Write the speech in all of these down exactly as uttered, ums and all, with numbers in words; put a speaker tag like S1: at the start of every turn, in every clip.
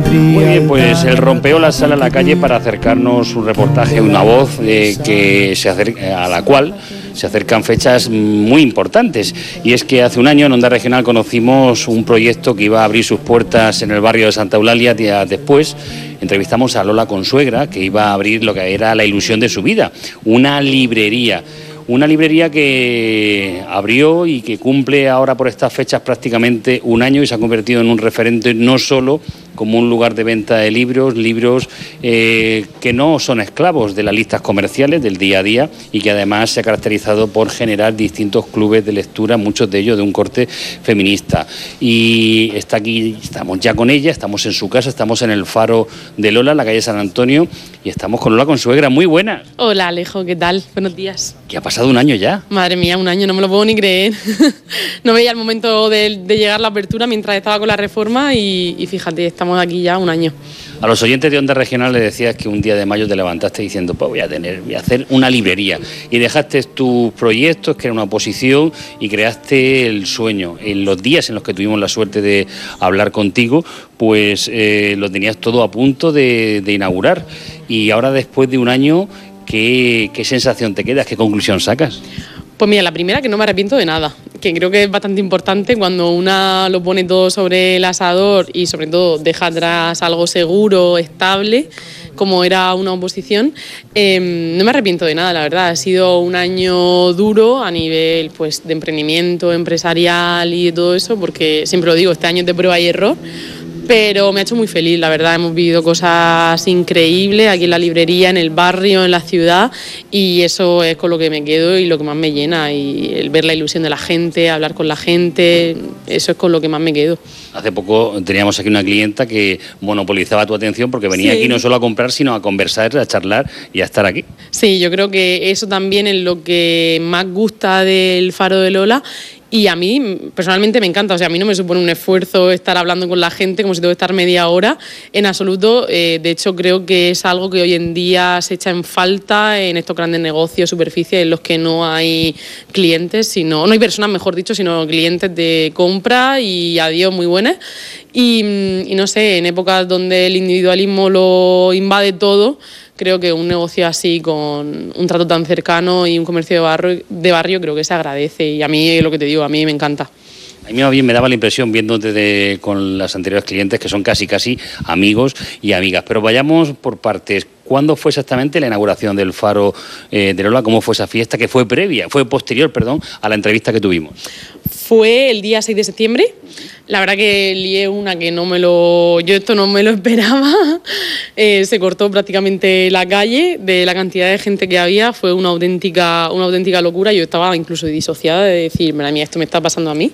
S1: Muy bien, pues el Rompeolas sale a la calle para acercarnos un reportaje, una voz eh, que se acerca, a la cual se acercan fechas muy importantes. Y es que hace un año en Onda Regional conocimos un proyecto que iba a abrir sus puertas en el barrio de Santa Eulalia. Días después entrevistamos a Lola Consuegra, que iba a abrir lo que era la ilusión de su vida, una librería. Una librería que abrió y que cumple ahora por estas fechas prácticamente un año y se ha convertido en un referente no solo como un lugar de venta de libros, libros eh, que no son esclavos de las listas comerciales del día a día y que además se ha caracterizado por generar distintos clubes de lectura, muchos de ellos de un corte feminista. Y está aquí, estamos ya con ella, estamos en su casa, estamos en el Faro de Lola, en la calle San Antonio, y estamos con Lola Consuegra. Muy buenas.
S2: Hola Alejo, ¿qué tal? Buenos días.
S1: ¿Qué ha pasado un año ya?
S2: Madre mía, un año, no me lo puedo ni creer. No veía el momento de, de llegar la apertura mientras estaba con la reforma y, y fíjate, estamos aquí ya un año.
S1: A los oyentes de Onda Regional les decías que un día de mayo te levantaste diciendo, pues voy a tener, voy a hacer una librería. Y dejaste tus proyectos, que era una oposición, y creaste el sueño. En los días en los que tuvimos la suerte de hablar contigo, pues eh, lo tenías todo a punto de, de inaugurar. Y ahora, después de un año, ¿qué, qué sensación te quedas? ¿Qué conclusión sacas?
S2: Pues mira, la primera, que no me arrepiento de nada, que creo que es bastante importante cuando una lo pone todo sobre el asador y sobre todo deja atrás algo seguro, estable, como era una oposición. Eh, no me arrepiento de nada, la verdad. Ha sido un año duro a nivel pues, de emprendimiento, empresarial y de todo eso, porque siempre lo digo, este año es de prueba y error. Pero me ha hecho muy feliz, la verdad. Hemos vivido cosas increíbles aquí en la librería, en el barrio, en la ciudad, y eso es con lo que me quedo y lo que más me llena. Y el ver la ilusión de la gente, hablar con la gente, eso es con lo que más me quedo.
S1: Hace poco teníamos aquí una clienta que monopolizaba tu atención porque venía sí. aquí no solo a comprar, sino a conversar, a charlar y a estar aquí.
S2: Sí, yo creo que eso también es lo que más gusta del Faro de Lola. Y a mí, personalmente, me encanta. O sea, a mí no me supone un esfuerzo estar hablando con la gente como si tengo que estar media hora, en absoluto. Eh, de hecho, creo que es algo que hoy en día se echa en falta en estos grandes negocios, superficies, en los que no hay clientes, sino, no hay personas, mejor dicho, sino clientes de compra y adiós, muy buenas. Y, y no sé, en épocas donde el individualismo lo invade todo, creo que un negocio así, con un trato tan cercano y un comercio de barrio, de barrio creo que se agradece. Y a mí, lo que te digo, a mí me encanta.
S1: A mí más bien me daba la impresión, viéndote de, con las anteriores clientes, que son casi casi amigos y amigas. Pero vayamos por partes. ¿Cuándo fue exactamente la inauguración del Faro eh, de Lola? ¿Cómo fue esa fiesta? Que fue previa, fue posterior, perdón, a la entrevista que tuvimos.
S2: Fue el día seis de septiembre. La verdad que lié una que no me lo... Yo esto no me lo esperaba. Eh, se cortó prácticamente la calle de la cantidad de gente que había. Fue una auténtica, una auténtica locura. Yo estaba incluso disociada de decir, mira mía, esto me está pasando a mí.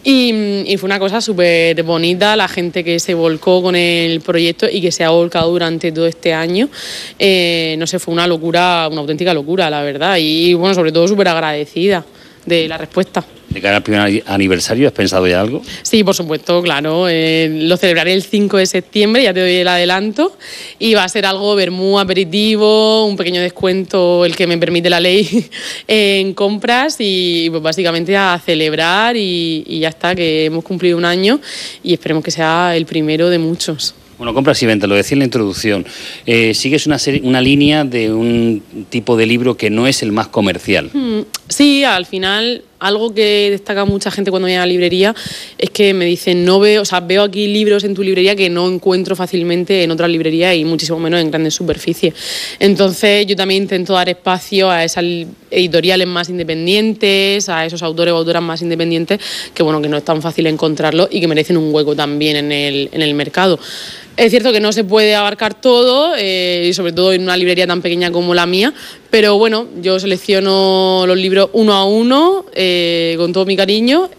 S2: Y, y fue una cosa súper bonita. La gente que se volcó con el proyecto y que se ha volcado durante todo este año. Eh, no sé, fue una locura, una auténtica locura, la verdad. Y bueno, sobre todo súper agradecida de la respuesta.
S1: ¿De cara al primer aniversario has pensado ya algo?
S2: Sí, por supuesto, claro. Eh, lo celebraré el cinco de septiembre, ya te doy el adelanto. Y va a ser algo vermú, aperitivo, un pequeño descuento, el que me permite la ley, en compras. Y pues básicamente a celebrar y, y ya está, que hemos cumplido un año y esperemos que sea el primero de muchos.
S1: Bueno, compras y ventas, lo decía en la introducción. Eh, sigues una, serie, una línea de un tipo de libro que no es el más comercial.
S2: Sí, al final, algo que destaca mucha gente cuando viene a la librería es que me dicen, no veo, o sea, veo aquí libros en tu librería que no encuentro fácilmente en otras librerías y muchísimo menos en grandes superficies. Entonces, yo también intento dar espacio a esas editoriales más independientes, a esos autores o autoras más independientes, que bueno, que no es tan fácil encontrarlos y que merecen un hueco también en el, en el mercado. Es cierto que no se puede abarcar todo, eh, y sobre todo en una librería tan pequeña como la mía, pero bueno, yo selecciono los libros uno a uno, eh, con todo mi cariño,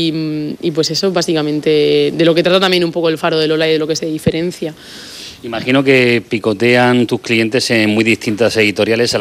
S2: y, y pues eso básicamente de lo que trata también un poco el Faro de Lola y de lo que se diferencia.
S1: Imagino que picotean tus clientes en muy distintas editoriales.